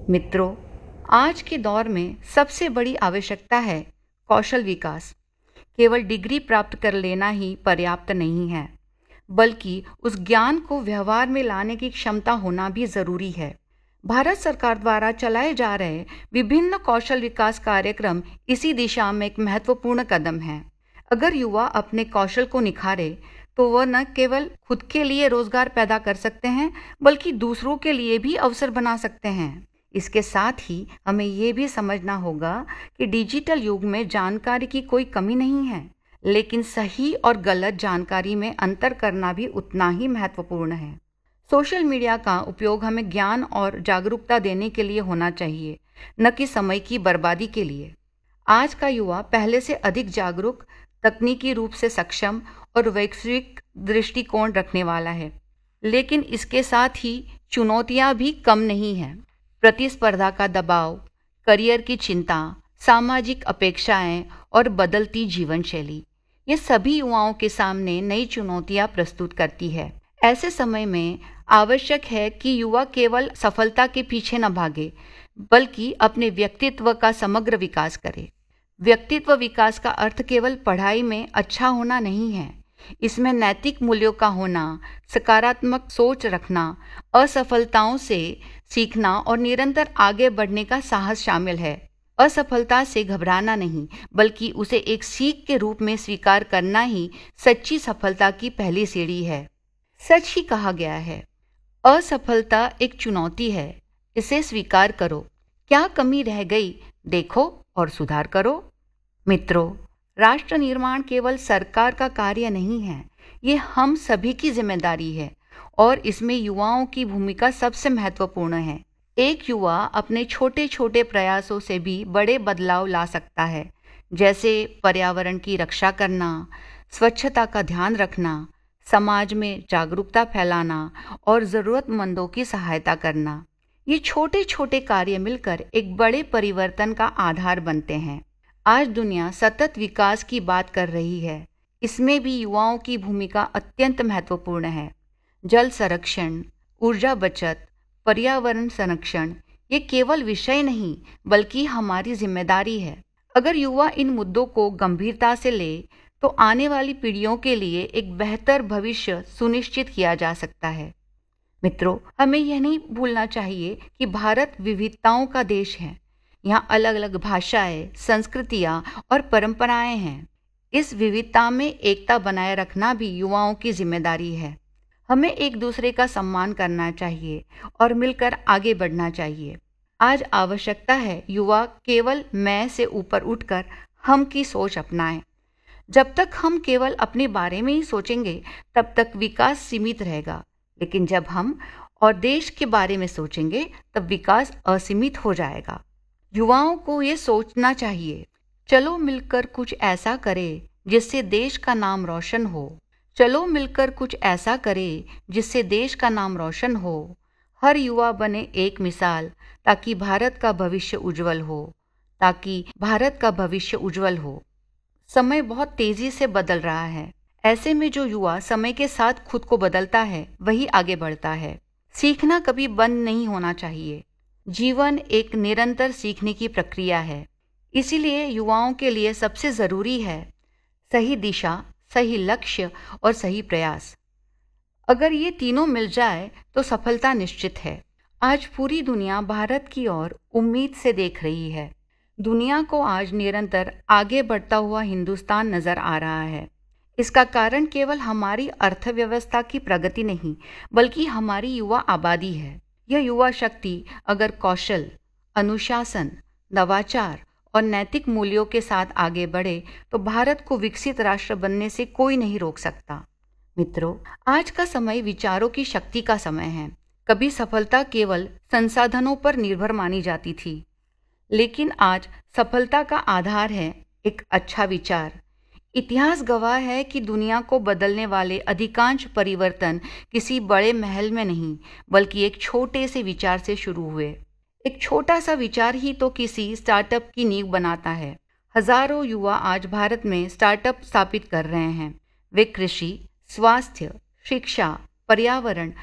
मित्रों, आज के दौर में सबसे बड़ी आवश्यकता है कौशल विकास। केवल डिग्री प्राप्त कर लेना ही पर्याप्त नहीं है, बल्कि उस ज्ञान को व्यवहार में लाने की क्षमता होना भी जरूरी है। भारत सरकार द्वारा चलाए जा रहे विभिन्न कौशल विकास कार्यक्रम इसी दिशा में एक महत्वपूर्ण कदम है। अगर युवा अपने कौशल को निखारे तो वह न केवल खुद के लिए रोजगार पैदा कर सकते हैं, बल्कि दूसरों के लिए भी अवसर बना सकते हैं। इसके साथ ही हमें ये भी समझना होगा कि डिजिटल युग में जानकारी की कोई कमी नहीं है, लेकिन सही और गलत जानकारी में अंतर करना भी उतना ही महत्वपूर्ण है। सोशल मीडिया का उपयोग हमें ज्ञान और जागरूकता देने के लिए होना चाहिए, न कि समय की बर्बादी के लिए। आज का युवा पहले से अधिक जागरूक, तकनीकी रूप से सक्षम और वैश्विक दृष्टिकोण रखने वाला है, लेकिन इसके साथ ही चुनौतियां भी कम नहीं हैं। प्रतिस्पर्धा का दबाव, करियर की चिंता, सामाजिक अपेक्षाएं और बदलती जीवन शैली, ये सभी युवाओं के सामने नई चुनौतियां प्रस्तुत करती है। ऐसे समय में आवश्यक है कि युवा केवल सफलता के पीछे न भागे, बल्कि अपने व्यक्तित्व का समग्र विकास करे। व्यक्तित्व विकास का अर्थ केवल पढ़ाई में अच्छा होना नहीं है। इसमें नैतिक मूल्यों का होना, सकारात्मक सोच रखना, असफलताओं से सीखना और निरंतर आगे बढ़ने का साहस शामिल है। असफलता से घबराना नहीं, बल्कि उसे एक सीख के रूप में स्वीकार करना ही सच्ची सफलता की पहली सीढ़ी है। सच ही कहा गया है, असफलता एक चुनौती है, इसे स्वीकार करो। क्या कमी रह गई, देखो और सुधार करो। मित्रों, राष्ट्र निर्माण केवल सरकार का कार्य नहीं है, ये हम सभी की जिम्मेदारी है और इसमें युवाओं की भूमिका सबसे महत्वपूर्ण है। एक युवा अपने छोटे छोटे प्रयासों से भी बड़े बदलाव ला सकता है, जैसे पर्यावरण की रक्षा करना, स्वच्छता का ध्यान रखना, समाज में जागरूकता फैलाना और ज़रूरतमंदों की सहायता करना। ये छोटे छोटे कार्य मिलकर एक बड़े परिवर्तन का आधार बनते हैं। आज दुनिया सतत विकास की बात कर रही है, इसमें भी युवाओं की भूमिका अत्यंत महत्वपूर्ण है। जल संरक्षण, ऊर्जा बचत, पर्यावरण संरक्षण, ये केवल विषय नहीं, बल्कि हमारी जिम्मेदारी है। अगर युवा इन मुद्दों को गंभीरता से ले तो आने वाली पीढ़ियों के लिए एक बेहतर भविष्य सुनिश्चित किया जा सकता है। मित्रों, हमें यह नहीं भूलना चाहिए कि भारत विविधताओं का देश है। यहाँ अलग अलग भाषाएं, संस्कृतियाँ और परंपराएं हैं। इस विविधता में एकता बनाए रखना भी युवाओं की जिम्मेदारी है। हमें एक दूसरे का सम्मान करना चाहिए और मिलकर आगे बढ़ना चाहिए। आज आवश्यकता है युवा केवल मैं से ऊपर उठकर हम की सोच अपनाएं। जब तक हम केवल अपने बारे में ही सोचेंगे, तब तक विकास सीमित रहेगा, लेकिन जब हम और देश के बारे में सोचेंगे, तब विकास असीमित हो जाएगा। युवाओं को ये सोचना चाहिए, चलो मिलकर कुछ ऐसा करें जिससे देश का नाम रोशन हो। चलो मिलकर कुछ ऐसा करें जिससे देश का नाम रोशन हो। हर युवा बने एक मिसाल, ताकि भारत का भविष्य उज्जवल हो। समय बहुत तेजी से बदल रहा है। ऐसे में जो युवा समय के साथ खुद को बदलता है, वही आगे बढ़ता है। सीखना कभी बंद नहीं होना चाहिए। जीवन एक निरंतर सीखने की प्रक्रिया है। इसीलिए युवाओं के लिए सबसे जरूरी है सही दिशा, सही लक्ष्य और सही प्रयास। अगर ये तीनों मिल जाए तो सफलता निश्चित है। आज पूरी दुनिया भारत की ओर उम्मीद से देख रही है। दुनिया को आज निरंतर आगे बढ़ता हुआ हिंदुस्तान नजर आ रहा है। इसका कारण केवल हमारी अर्थव्यवस्था की प्रगति नहीं, बल्कि हमारी युवा आबादी है। यह युवा शक्ति अगर कौशल, अनुशासन, नवाचार और नैतिक मूल्यों के साथ आगे बढ़े तो भारत को विकसित राष्ट्र बनने से कोई नहीं रोक सकता। मित्रों, आज का समय विचारों की शक्ति का समय है। कभी सफलता केवल संसाधनों पर निर्भर मानी जाती थी, लेकिन आज सफलता का आधार है एक अच्छा विचार। इतिहास गवाह है कि दुनिया को बदलने वाले अधिकांश परिवर्तन किसी बड़े महल में नहीं, बल्कि एक छोटे से विचार से शुरू हुए। एक छोटा सा विचार ही तो किसी स्टार्टअप की नींव बनाता है। हजारों युवा आज भारत में स्टार्टअप स्थापित कर रहे हैं। वे कृषि, स्वास्थ्य, शिक्षा, पर्यावरण